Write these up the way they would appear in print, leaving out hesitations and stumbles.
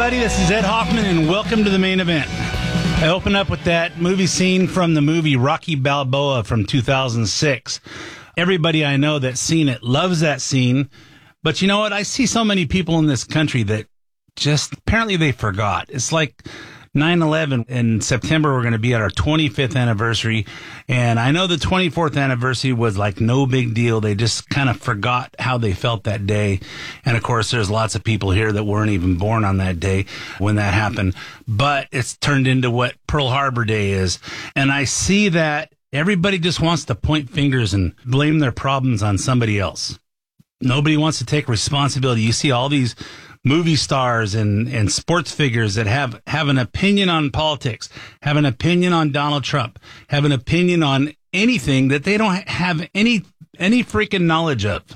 everybody. This is Ed Hoffman, and welcome to the main event. I open up with that movie scene from the movie Rocky Balboa from 2006. Everybody I know that's seen it loves that scene. But you know what? I see so many people in this country that just apparently they forgot. It's like 9/11 in September. We're going to be at our 25th anniversary. And I know the 24th anniversary was like no big deal. They just kind of forgot how they felt that day. And of course, there's lots of people here that weren't even born on that day when that happened. But it's turned into what Pearl Harbor Day is. And I see that everybody just wants to point fingers and blame their problems on somebody else. Nobody wants to take responsibility. You see all these movie stars and sports figures that have an opinion on politics, have an opinion on Donald Trump, have an opinion on anything that they don't have any freaking knowledge of.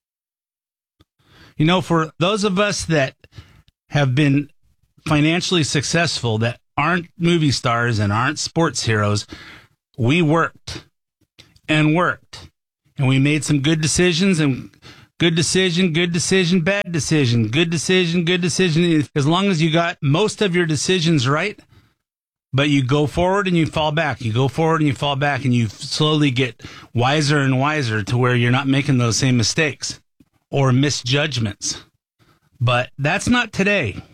You know, for those of us that have been financially successful, that aren't movie stars and aren't sports heroes, we worked, and we made some good decisions, and good decision, bad decision, good decision. As long as you got most of your decisions right, but you go forward and you fall back. You go forward and you fall back, and you slowly get wiser and wiser to where you're not making those same mistakes or misjudgments. But that's not today.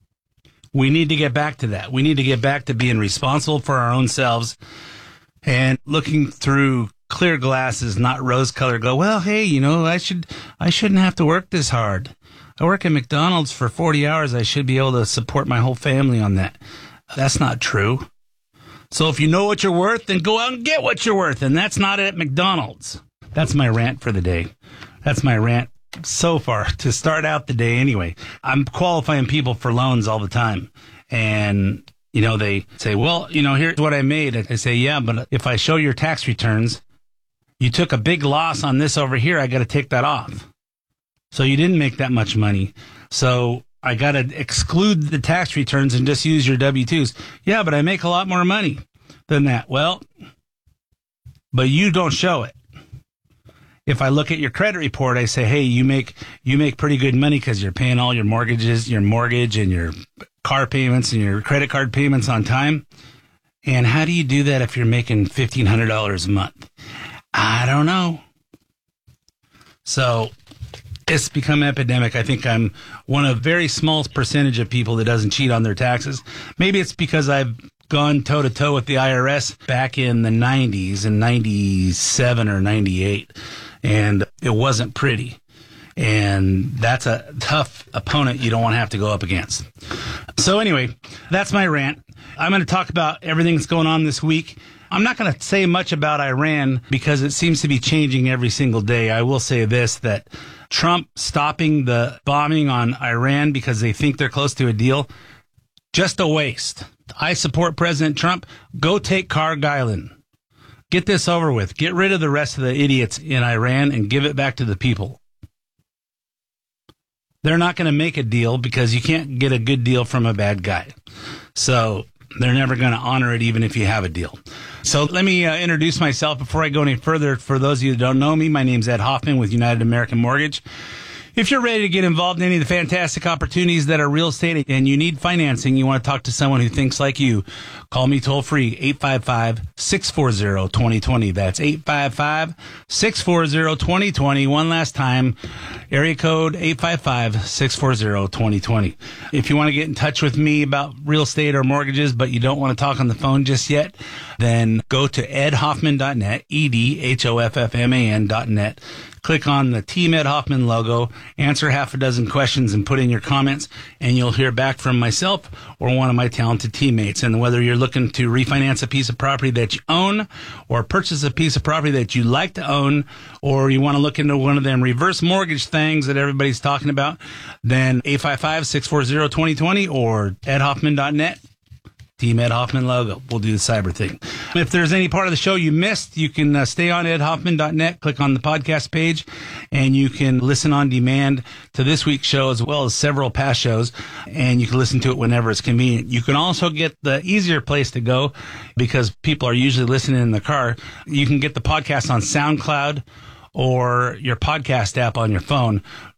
We need to get back to that. We need to get back to being responsible for our own selves and looking through clear glasses, not rose-colored. Go, well, hey, you know, I shouldn't have to work this hard. I work at McDonald's for 40 hours. I should be able to support my whole family on that. That's not true. So if you know what you're worth, then go out and get what you're worth. And that's not at McDonald's. That's my rant for the day. That's my rant so far to start out the day anyway. I'm qualifying people for loans all the time. And, you know, they say, well, you know, here's what I made. I say, yeah, but if I show your tax returns, you took a big loss on this over here. I got to take that off. So you didn't make that much money. So I got to exclude the tax returns and just use your W-2s. Yeah, but I make a lot more money than that. Well, but you don't show it. If I look at your credit report, I say, hey, you make pretty good money because you're paying all your mortgages, your mortgage and your car payments and your credit card payments on time. And how do you do that if you're making $1,500 a month? I don't know. So it's become an epidemic. I think I'm one of a very small percentage of people that doesn't cheat on their taxes. Maybe it's because I've gone toe-to-toe with the IRS back in the 90s, in 97 or 98, and it wasn't pretty. And that's a tough opponent you don't want to have to go up against. So anyway, that's my rant. I'm going to talk about everything that's going on this week. I'm not going to say much about Iran because it seems to be changing every single day. I will say this, that Trump stopping the bombing on Iran because they think they're close to a deal, just a waste. I support President Trump. Go take Carg Island. Get this over with. Get rid of the rest of the idiots in Iran and give it back to the people. They're not going to make a deal because you can't get a good deal from a bad guy. So they're never going to honor it even if you have a deal. So let me introduce myself before I go any further. For those of you that don't know me, my name's Ed Hoffman with United American Mortgage. If you're ready to get involved in any of the fantastic opportunities that are real estate and you need financing, you want to talk to someone who thinks like you, call me toll free, 855-640-2020. That's 855-640-2020. One last time, area code 855-640-2020. If you want to get in touch with me about real estate or mortgages, but you don't want to talk on the phone just yet, then go to edhoffman.net, edhoffman.net. Click on the Team Ed Hoffman logo, answer half a dozen questions and put in your comments, and you'll hear back from myself or one of my talented teammates. And whether you're looking to refinance a piece of property that you own or purchase a piece of property that you like to own, or you want to look into one of them reverse mortgage things that everybody's talking about, then 855-640-2020 or edhoffman.net. Team Ed Hoffman logo. We'll do the cyber thing. If there's any part of the show you missed, you can stay on edhoffman.net, click on the podcast page, and you can listen on demand to this week's show as well as several past shows, and you can listen to it whenever it's convenient. You can also get the easier place to go because people are usually listening in the car. You can get the podcast on SoundCloud or your podcast app on your phone.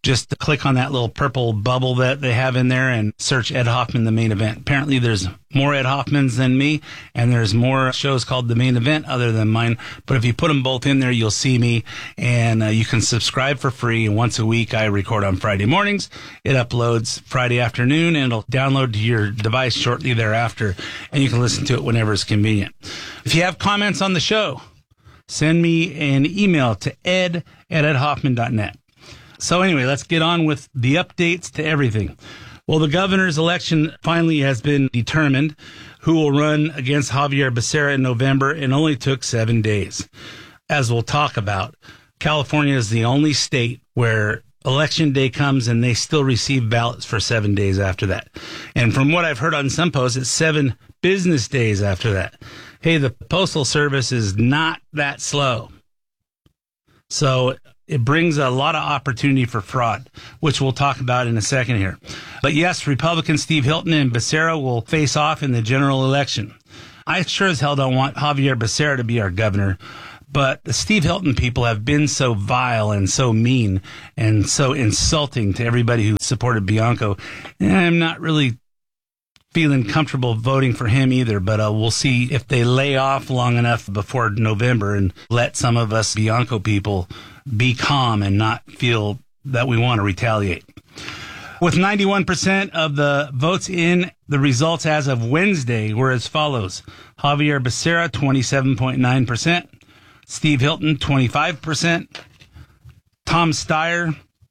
Just click on that little purple bubble that they have in there and search Ed Hoffman, The Main Event. Apparently there's more Ed Hoffmans than me, and there's more shows called The Main Event other than mine. But if you put them both in there, you'll see me, and you can subscribe for free. And once a week, I record on Friday mornings. It uploads Friday afternoon, and it'll download to your device shortly thereafter, and you can listen to it whenever it's convenient. If you have comments on the show, send me an email to ed@edhoffman.net. So anyway, let's get on with the updates to everything. Well, the governor's election finally has been determined, who will run against Javier Becerra in November, and only took 7 days. As we'll talk about, California is the only state where election day comes and they still receive ballots for 7 days after that. And from what I've heard on some posts, it's 7 business days after that. Hey, the Postal Service is not that slow. So it brings a lot of opportunity for fraud, which we'll talk about in a second here. But yes, Republican Steve Hilton and Becerra will face off in the general election. I sure as hell don't want Javier Becerra to be our governor, but the Steve Hilton people have been so vile and so mean and so insulting to everybody who supported Bianco. And I'm not really feeling comfortable voting for him either, but we'll see if they lay off long enough before November and let some of us Bianco people be calm and not feel that we want to retaliate. With 91% of the votes in, the results as of Wednesday were as follows. Javier Becerra, 27.9%. Steve Hilton, 25%. Tom Steyer,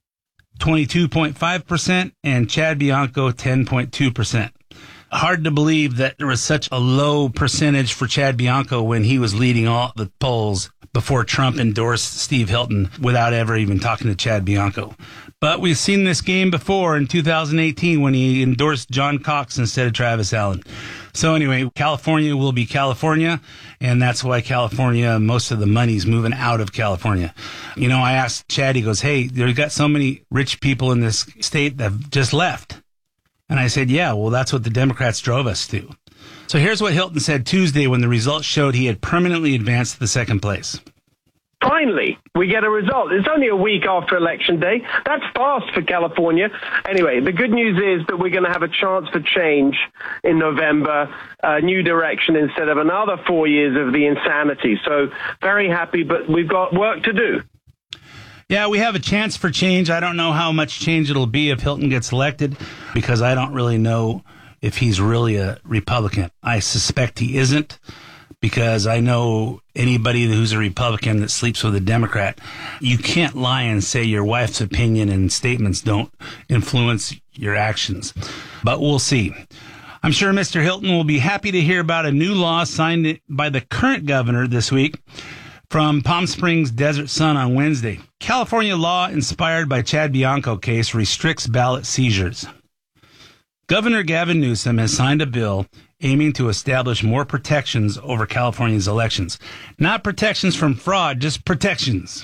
22.5%. And Chad Bianco, 10.2%. Hard to believe that there was such a low percentage for Chad Bianco when he was leading all the polls before Trump endorsed Steve Hilton without ever even talking to Chad Bianco. But we've seen this game before in 2018 when he endorsed John Cox instead of Travis Allen. So anyway, California will be California, and that's why California, most of the money's moving out of California. You know, I asked Chad, he goes, hey, there's got so many rich people in this state that have just left. And I said, yeah, well, that's what the Democrats drove us to. So here's what Hilton said Tuesday when the results showed he had permanently advanced to the second place. Finally, we get a result. It's only a week after Election Day. That's fast for California. Anyway, the good news is that we're going to have a chance for change in November, a new direction instead of another 4 years of the insanity. So very happy, but we've got work to do. Yeah, we have a chance for change. I don't know how much change it'll be if Hilton gets elected, because I don't really know if he's really a Republican. I suspect he isn't, because I know anybody who's a Republican that sleeps with a Democrat, you can't lie and say your wife's opinion and statements don't influence your actions. But we'll see. I'm sure Mr. Hilton will be happy to hear about a new law signed by the current governor this week from Palm Springs Desert Sun on Wednesday. California law inspired by Chad Bianco case restricts ballot seizures. Governor Gavin Newsom has signed a bill aiming to establish more protections over California's elections. Not protections from fraud, just protections.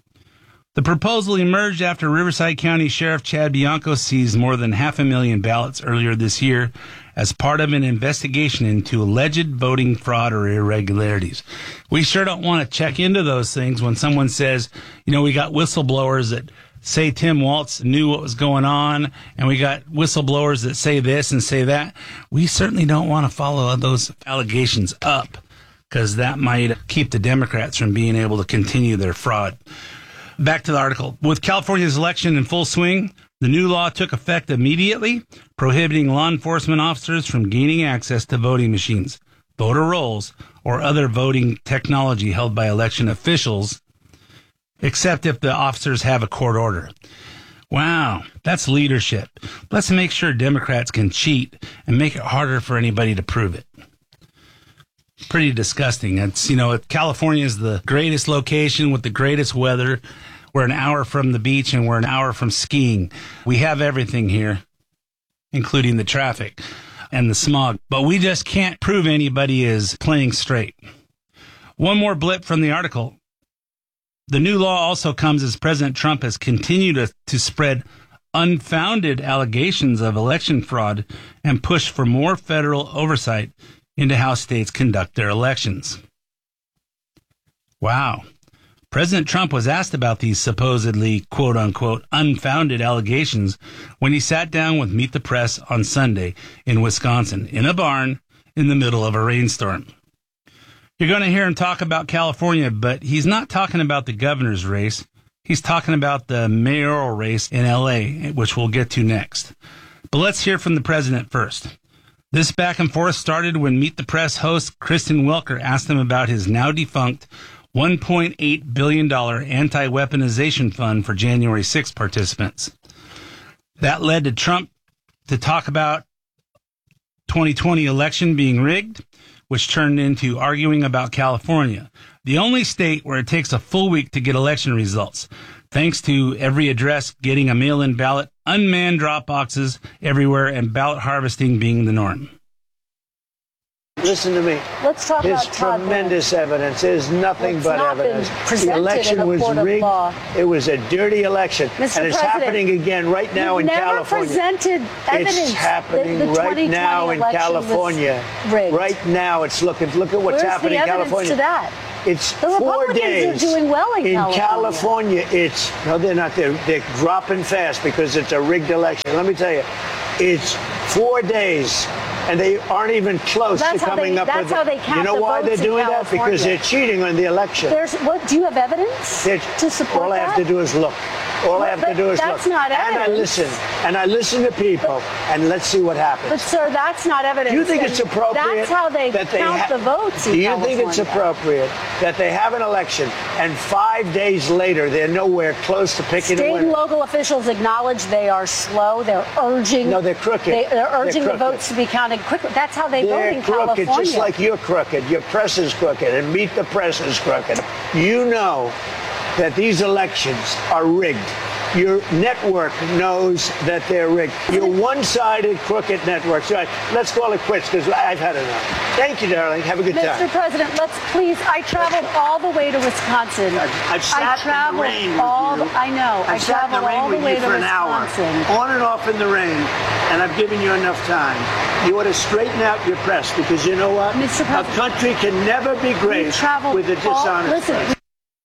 The proposal emerged after Riverside County Sheriff Chad Bianco seized more than 500,000 ballots earlier this year as part of an investigation into alleged voting fraud or irregularities. We sure don't want to check into those things when someone says, you know, we got whistleblowers that say Tim Walz knew what was going on, and we got whistleblowers that say this and say that. We certainly don't want to follow those allegations up, because that might keep the Democrats from being able to continue their fraud. Back to the article. With California's election in full swing, the new law took effect immediately, prohibiting law enforcement officers from gaining access to voting machines, voter rolls, or other voting technology held by election officials, except if the officers have a court order. Wow, that's leadership. Let's make sure Democrats can cheat and make it harder for anybody to prove it. Pretty disgusting. It's, you know, California is the greatest location with the greatest weather. We're an hour from the beach and we're an hour from skiing. We have everything here, including the traffic and the smog. But we just can't prove anybody is playing straight. One more blip from the article. The new law also comes as President Trump has continued to spread unfounded allegations of election fraud and push for more federal oversight into how states conduct their elections. Wow. President Trump was asked about these supposedly, quote unquote, unfounded allegations when he sat down with Meet the Press on Sunday in Wisconsin in a barn in the middle of a rainstorm. You're going to hear him talk about California, but he's not talking about the governor's race. He's talking about the mayoral race in L.A., which we'll get to next. But let's hear from the president first. This back and forth started when Meet the Press host Kristen Welker asked him about his now defunct $1.8 billion anti-weaponization fund for January 6 participants. That led to Trump to talk about 2020 election being rigged, which turned into arguing about California, the only state where it takes a full week to get election results, thanks to every address getting a mail-in ballot, unmanned drop boxes everywhere, and ballot harvesting being the norm. Listen to me. Let's talk There's about Todd tremendous evidence. There's nothing but evidence. The election was rigged. It was a dirty election. Mr. And it's President, happening again right now in California. Never presented evidence. It's happening the right now in California. Right now it's look at what's Where's happening in California. To that? It's the 4 days. The Republicans are doing well in California. No, they're not. They're dropping fast because it's a rigged election. Let me tell you, it's 4 days. And they aren't even close to coming up with it. That's how they count the votes. You know why they're doing that? Because they're cheating on the election. Do you have evidence to support that? All I have to do is look. All I have to do is look. That's not evidence. And I listen to people, and let's see what happens. But, sir, that's not evidence. Do you think it's appropriate? That's how they count the votes in California. Do you think it's appropriate that they have an election, and 5 days later they're nowhere close to picking a winner? State and local officials acknowledge they are slow. They're urging. No, they're crooked. They're urging the votes to be counted quickly. That's how they vote in California. They're crooked, just like you're crooked. Your press is crooked, and Meet the Press is crooked. You know that these elections are rigged. Your network knows that they're rigged. Your one-sided, crooked network. So let's call it quits because I've had enough. Thank you, darling. Have a good time. Mr. President, I traveled all the way to Wisconsin. I've sat in the rain with you. I know. I traveled all the way to for an Wisconsin. Hour, on and off in the rain, and I've given you enough time. You ought to straighten out your press because you know what? Mr. President, a country can never be great with a dishonest press.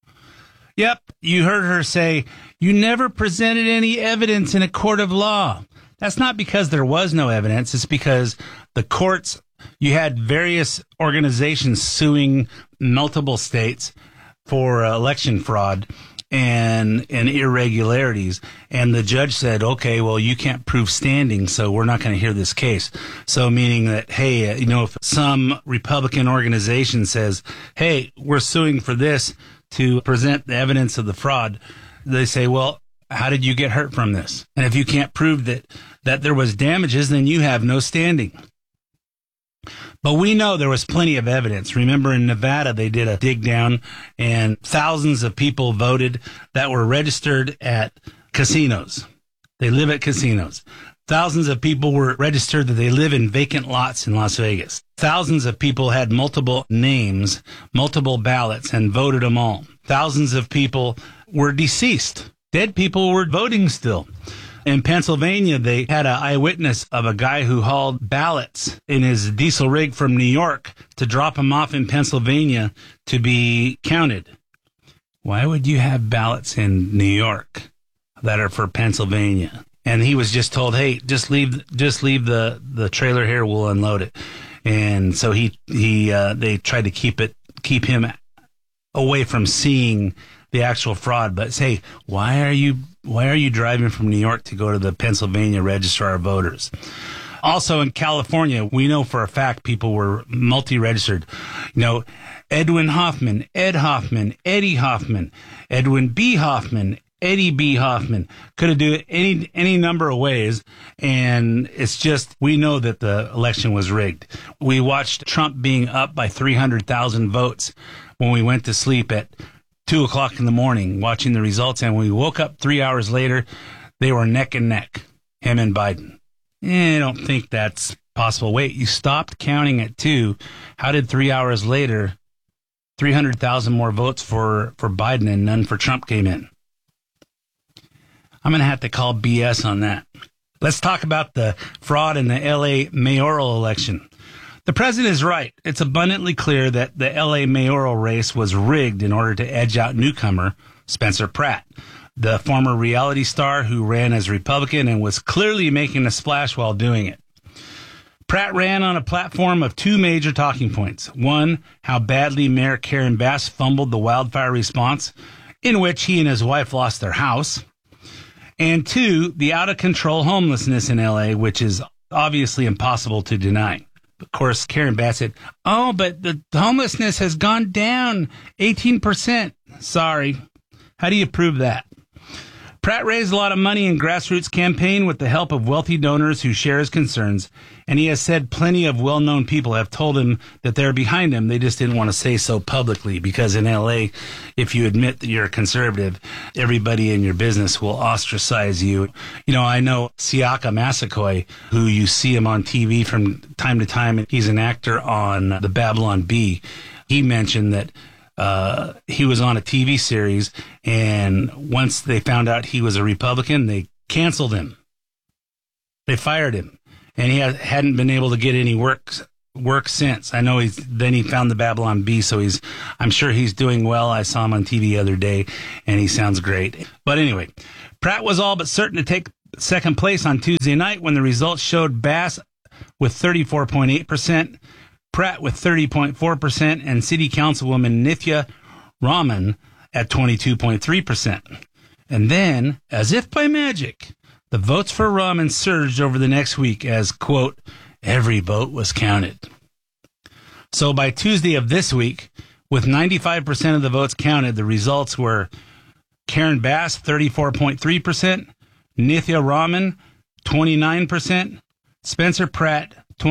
Yep, you heard her say, you never presented any evidence in a court of law. That's not because there was no evidence. It's because the courts, you had various organizations suing multiple states for election fraud and irregularities. And the judge said, okay, well, you can't prove standing, so we're not going to hear this case. So meaning that, hey, if some Republican organization says, hey, we're suing for this to present the evidence of the fraud, they say, well, how did you get hurt from this? And if you can't prove that there was damages, then you have no standing. But we know there was plenty of evidence. Remember in Nevada, they did a dig down and thousands of people voted that were registered at casinos. They live at casinos. Thousands of people were registered that they live in vacant lots in Las Vegas. Thousands of people had multiple names, multiple ballots, and voted them all. Thousands of people were deceased. Dead people were voting still. In Pennsylvania, they had an eyewitness of a guy who hauled ballots in his diesel rig from New York to drop them off in Pennsylvania to be counted. Why would you have ballots in New York that are for Pennsylvania? And he was just told, hey, just leave the trailer here, we'll unload it. And so they tried to keep him away from seeing the actual fraud. But say, why are you driving from New York to go to the Pennsylvania Registrar of Voters? Also in California, we know for a fact people were multi-registered. Edwin Hoffman, Ed Hoffman, Eddie Hoffman, Edwin B. Hoffman, Eddie B. Hoffman. Could have done any number of ways, and it's just, we know that the election was rigged. We watched Trump being up by 300,000 votes when we went to sleep at 2 o'clock in the morning watching the results, and when we woke up 3 hours later, they were neck and neck, him and Biden. I don't think that's possible. Wait, you stopped counting at 2. How did 3 hours later, 300,000 more votes for Biden and none for Trump came in? I'm going to have to call BS on that. Let's talk about the fraud in the L.A. mayoral election. The president is right. It's abundantly clear that the L.A. mayoral race was rigged in order to edge out newcomer Spencer Pratt, the former reality star who ran as Republican and was clearly making a splash while doing it. Pratt ran on a platform of two major talking points. One, how badly Mayor Karen Bass fumbled the wildfire response, in which he and his wife lost their house. And two, the out-of-control homelessness in L.A., which is obviously impossible to deny. Of course, Karen Bass said, "Oh, but the homelessness has gone down 18%. Sorry. How do you prove that?" Pratt raised a lot of money in grassroots campaign with the help of wealthy donors who share his concerns, and he has said plenty of well-known people have told him that they're behind him. They just didn't want to say so publicly, because in L.A., if you admit that you're a conservative, everybody in your business will ostracize you. You know, I know Siaka Massaquoi, who you see him on TV from time to time. He's an actor on the Babylon Bee. He mentioned that he was on a TV series, and once they found out he was a Republican, they canceled him. They fired him, and he hadn't been able to get any work since. I know then he found the Babylon Bee, so I'm sure he's doing well. I saw him on TV the other day, and he sounds great. But anyway, Pratt was all but certain to take second place on Tuesday night when the results showed Bass with 34.8%, Pratt with 30.4%, and City Councilwoman Nithya Raman at 22.3%. And then, as if by magic, the votes for Raman surged over the next week as, quote, every vote was counted. So by Tuesday of this week, with 95% of the votes counted, the results were Karen Bass, 34.3%, Nithya Raman, 29%, Spencer Pratt,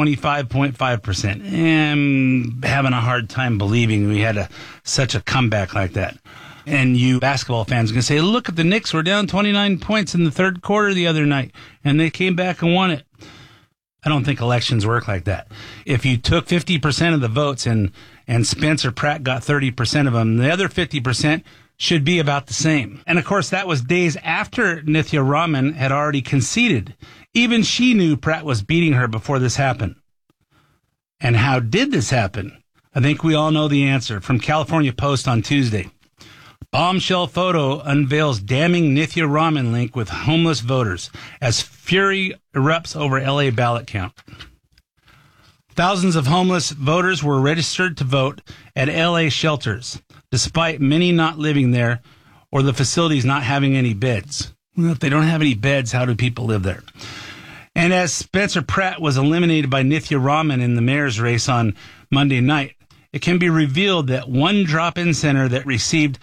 25.5%. I'm having a hard time believing we had such a comeback like that. And you basketball fans are going to say, look at the Knicks, were down 29 points in the third quarter the other night, and they came back and won it. I don't think elections work like that. If you took 50% of the votes and Spencer Pratt got 30% of them, the other 50% should be about the same. And of course, that was days after Nithya Raman had already conceded. Even she knew Pratt was beating her before this happened. And how did this happen? I think we all know the answer. From California Post on Tuesday. Bombshell photo unveils damning Nithya Raman link with homeless voters as fury erupts over LA ballot count. Thousands of homeless voters were registered to vote at LA shelters, despite many not living there or the facilities not having any beds. Well, if they don't have any beds, how do people live there? And as Spencer Pratt was eliminated by Nithya Raman in the mayor's race on Monday night, it can be revealed that one drop-in center that received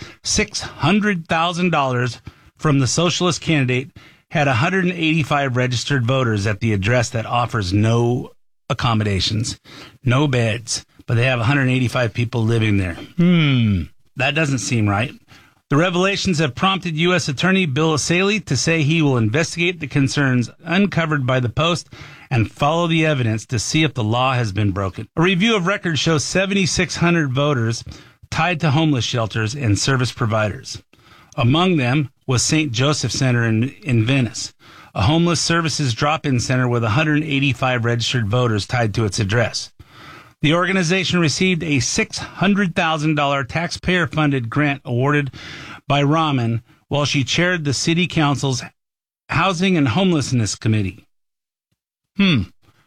$600,000 from the socialist candidate had 185 registered voters at the address that offers no accommodations, no beds, but they have 185 people living there. That doesn't seem right. The revelations have prompted U.S. Attorney Bill O'Saley to say he will investigate the concerns uncovered by the Post and follow the evidence to see if the law has been broken. A review of records shows 7,600 voters tied to homeless shelters and service providers. Among them was St. Joseph Center in Venice, a homeless services drop-in center with 185 registered voters tied to its address. The organization received a $600,000 taxpayer-funded grant awarded by Raman while she chaired the city council's Housing and Homelessness Committee. The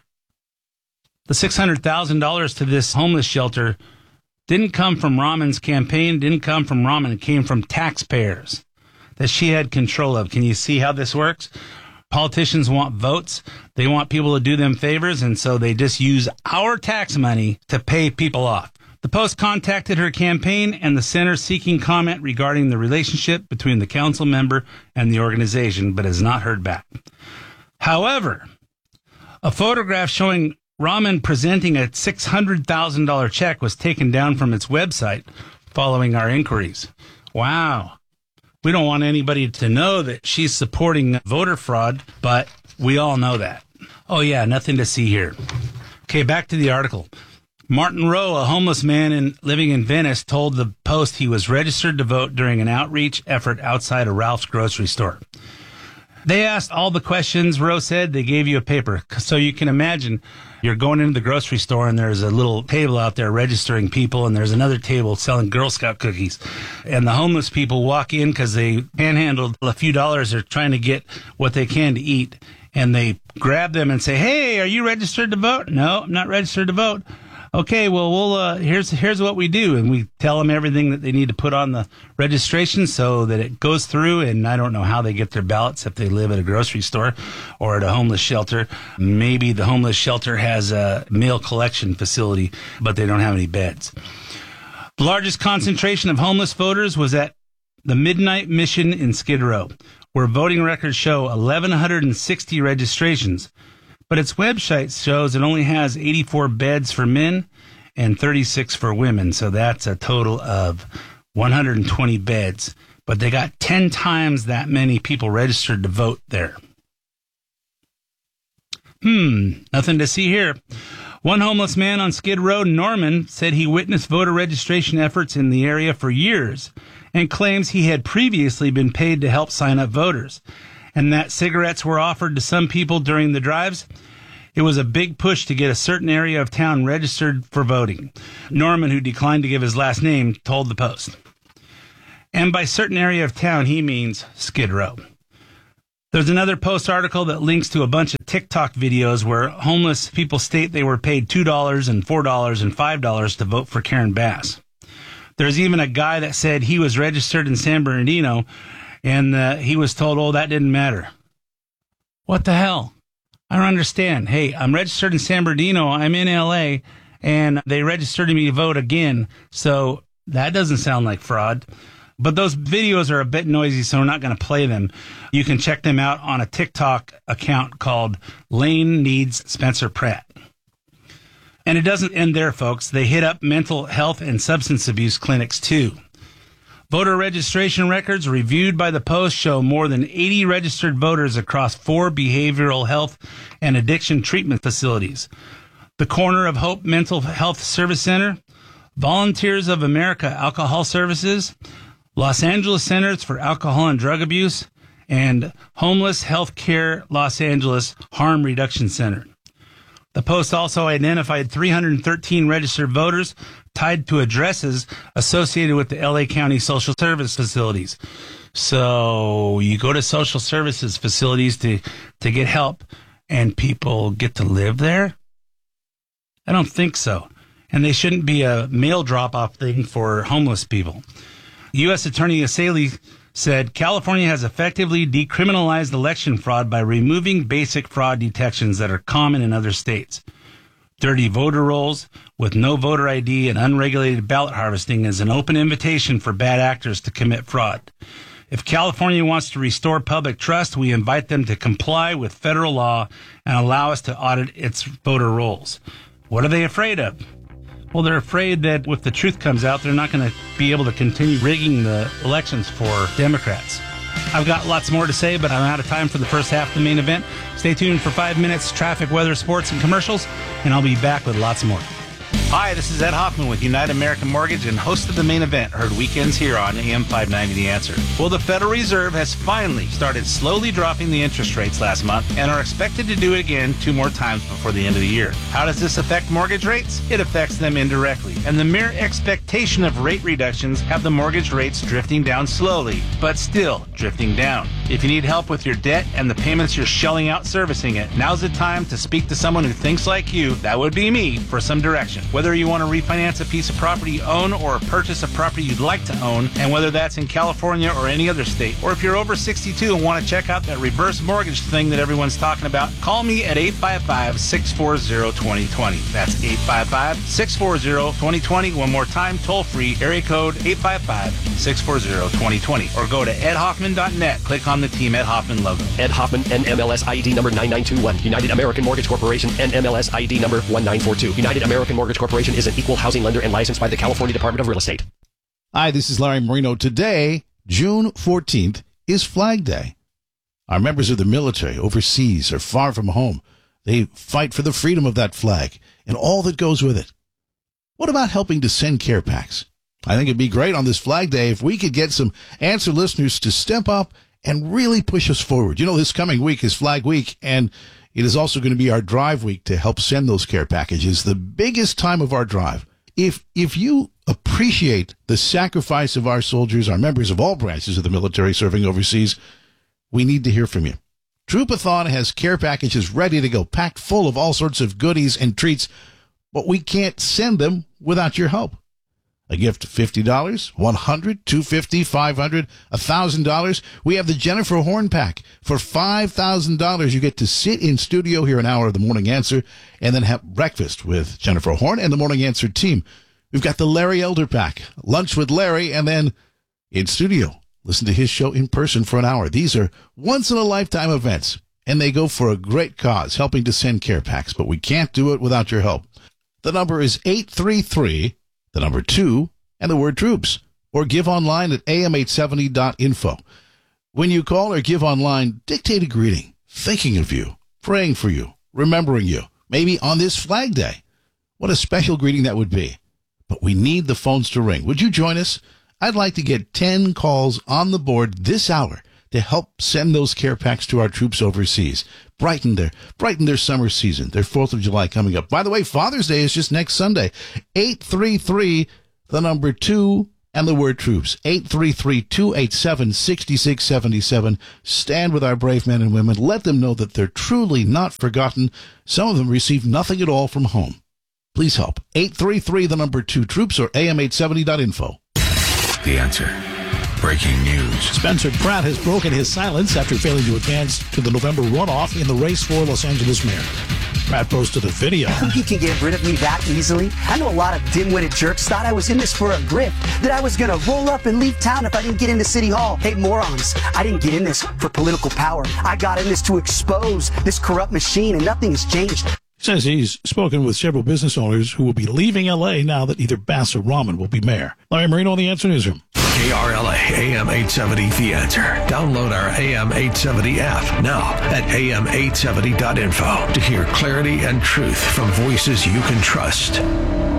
$600,000 to this homeless shelter didn't come from Raman's campaign, didn't come from Raman. It came from taxpayers that she had control of. Can you see how this works? Politicians want votes. They want people to do them favors, and so they just use our tax money to pay people off. The Post contacted her campaign and the center seeking comment regarding the relationship between the council member and the organization, but has not heard back. However, a photograph showing Raman presenting a $600,000 check was taken down from its website following our inquiries. Wow. We don't want anybody to know that she's supporting voter fraud, but we all know that. Oh, yeah, nothing to see here. Okay, back to the article. Martin Rowe, a homeless man living in Venice, told the Post he was registered to vote during an outreach effort outside a Ralph's grocery store. They asked all the questions, Roe said. They gave you a paper. So you can imagine you're going into the grocery store and there's a little table out there registering people, and there's another table selling Girl Scout cookies. And the homeless people walk in because they panhandled a few dollars. They're trying to get what they can to eat. And they grab them and say, "Hey, are you registered to vote?" "No, I'm not registered to vote." "Okay, well, here's what we do." And we tell them everything that they need to put on the registration so that it goes through. And I don't know how they get their ballots if they live at a grocery store or at a homeless shelter. Maybe the homeless shelter has a mail collection facility, but they don't have any beds. The largest concentration of homeless voters was at the Midnight Mission in Skid Row, where voting records show 1,160 registrations. But its website shows it only has 84 beds for men and 36 for women. So that's a total of 120 beds. But they got 10 times that many people registered to vote there. Nothing to see here. One homeless man on Skid Row, Norman, said he witnessed voter registration efforts in the area for years and claims he had previously been paid to help sign up voters, and that cigarettes were offered to some people during the drives. It was a big push to get a certain area of town registered for voting. Norman, who declined to give his last name, told the Post. And by certain area of town, he means Skid Row. There's another Post article that links to a bunch of TikTok videos where homeless people state they were paid $2 and $4 and $5 to vote for Karen Bass. There's even a guy that said he was registered in San Bernardino, and he was told, "Oh, that didn't matter." What the hell? I don't understand. Hey, I'm registered in San Bernardino. I'm in L.A., and they registered me to vote again. So that doesn't sound like fraud. But those videos are a bit noisy, so we're not going to play them. You can check them out on a TikTok account called Lane Needs Spencer Pratt. And it doesn't end there, folks. They hit up mental health and substance abuse clinics, too. Voter registration records reviewed by the Post show more than 80 registered voters across 4 behavioral health and addiction treatment facilities: the Corner of Hope Mental Health Service Center, Volunteers of America Alcohol Services, Los Angeles Centers for Alcohol and Drug Abuse, and Homeless Health Care Los Angeles Harm Reduction Center. The Post also identified 313 registered voters tied to addresses associated with the LA County social service facilities. So you go to social services facilities to get help, and people get to live there? I don't think so. And they shouldn't be a mail drop-off thing for homeless people. U.S. Attorney Asali said California has effectively decriminalized election fraud by removing basic fraud detections that are common in other states. Dirty voter rolls with no voter ID and unregulated ballot harvesting is an open invitation for bad actors to commit fraud. If California wants to restore public trust, we invite them to comply with federal law and allow us to audit its voter rolls. What are they afraid of? Well, they're afraid that if the truth comes out, they're not going to be able to continue rigging the elections for Democrats. I've got lots more to say, but I'm out of time for the first half of the main event. Stay tuned for 5 minutes, traffic, weather, sports, and commercials, and I'll be back with lots more. Hi, this is Ed Hoffman with United American Mortgage and host of the main event, heard weekends here on AM 590 The Answer. Well, the Federal Reserve has finally started slowly dropping the interest rates last month and are expected to do it again 2 more times before the end of the year. How does this affect mortgage rates? It affects them indirectly, and the mere expectation of rate reductions have the mortgage rates drifting down slowly, but still drifting down. If you need help with your debt and the payments you're shelling out servicing it, now's the time to speak to someone who thinks like you, that would be me, for some direction. Whether you want to refinance a piece of property you own or purchase a property you'd like to own, and whether that's in California or any other state, or if you're over 62 and want to check out that reverse mortgage thing that everyone's talking about, call me at 855-640-2020. That's 855-640-2020. One more time, toll free, area code 855-640-2020. Or go to edhoffman.net. Click on the Team Ed Hoffman logo. Ed Hoffman, NMLS ID number 9921. United American Mortgage Corporation, NMLS ID number 1942. United American Mortgage Corporation is an equal housing lender and licensed by the California Department of Real Estate. Hi, this is Larry Marino. Today, June 14th, is Flag Day. Our members of the military overseas are far from home. They fight for the freedom of that flag and all that goes with it. What about helping to send care packs? I think it'd be great on this Flag Day if we could get some Answer listeners to step up and really push us forward. You know, this coming week is Flag Week, and it is also going to be our drive week to help send those care packages, the biggest time of our drive. If you appreciate the sacrifice of our soldiers, our members of all branches of the military serving overseas, we need to hear from you. Troopathon has care packages ready to go, packed full of all sorts of goodies and treats, but we can't send them without your help. A gift of $50, $100, $250, $500, $1,000. We have the Jennifer Horn Pack. For $5,000, you get to sit in studio, hear an hour of the Morning Answer, and then have breakfast with Jennifer Horn and the Morning Answer team. We've got the Larry Elder Pack, lunch with Larry, and then in studio, listen to his show in person for an hour. These are once-in-a-lifetime events, and they go for a great cause, helping to send care packs, but we can't do it without your help. The number is 833, the number 2, and the word troops, or give online at am870.info. When you call or give online, dictate a greeting, thinking of you, praying for you, remembering you, maybe on this Flag Day. What a special greeting that would be. But we need the phones to ring. Would you join us? I'd like to get 10 calls on the board this hour to help send those care packs to our troops overseas. Brighten their summer season, their 4th of July coming up. By the way, Father's Day is just next Sunday. 833, the number 2, and the word troops. 833-287-6677. Stand with our brave men and women. Let them know that they're truly not forgotten. Some of them receive nothing at all from home. Please help. 833, the number 2, troops, or am870.info. The Answer. Breaking news. Spencer Pratt has broken his silence after failing to advance to the November runoff in the race for Los Angeles mayor. Pratt posted a video. I think you can get rid of me that easily. I know a lot of dim-witted jerks thought I was in this for a grip, that I was going to roll up and leave town if I didn't get into City Hall. Hey, morons, I didn't get in this for political power. I got in this to expose this corrupt machine, and nothing has changed. Says he's spoken with several business owners who will be leaving L.A. now that either Bass or Rahman will be mayor. Larry Marino on the Answer Newsroom. KRLA AM 870 The Answer. Download our AM 870 app now at am870.info to hear clarity and truth from voices you can trust.